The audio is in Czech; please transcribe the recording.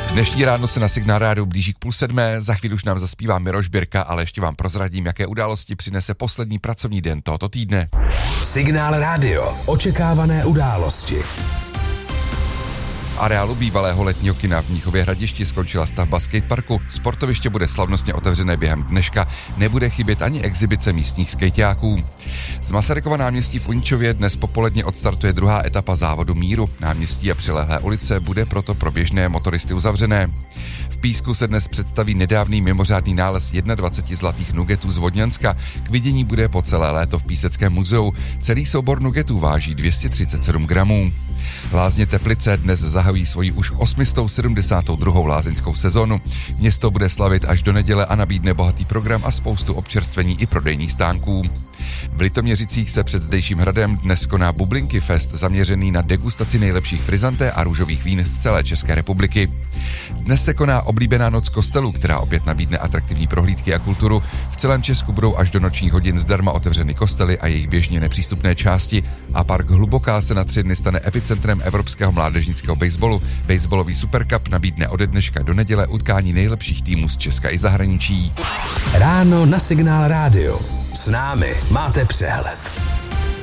Dnešní ráno se na Signál Rádiu blíží k 6:30, za chvíli už nám zaspívá Miroš Birka, ale ještě vám prozradím, jaké události přinese poslední pracovní den tohoto týdne. Signál Rádio, očekávané události. V areálu bývalého letního kina v Mnichově Hradišti skončila stavba skateparku. Sportoviště bude slavnostně otevřené během dneška, nebude chybět ani exibice místních skejťáků. Z Masarykova náměstí v Uničově dnes popoledně odstartuje druhá etapa závodu míru. Náměstí a přilehlé ulice bude proto pro běžné motoristy uzavřené. V Písku se dnes představí nedávný mimořádný nález 21 zlatých nugetů z Vodňanska. K vidění bude po celé léto v Píseckém muzeu. Celý soubor nugetů váží 237 gramů. Lázně Teplice dnes zahajují svoji už 872. lázeňskou sezonu. Město bude slavit až do neděle a nabídne bohatý program a spoustu občerstvení i prodejních stánků. V Litoměřicích se před zdejším hradem dnes koná Bublinky Fest, zaměřený na degustaci nejlepších frizanté a růžových vín z celé České republiky. Dnes se koná oblíbená noc kostelů, která opět nabídne atraktivní prohlídky a kulturu. V celém Česku budou až do nočních hodin zdarma otevřeny kostely a jejich běžně nepřístupné části. A park Hluboká se na 3 dny stane epicentrem evropského mládežnického baseballu. Baseballový Supercup nabídne ode dneška do neděle utkání nejlepších týmů z Česka i zahraničí. Ráno na Signál Rádio. S námi máte přehled.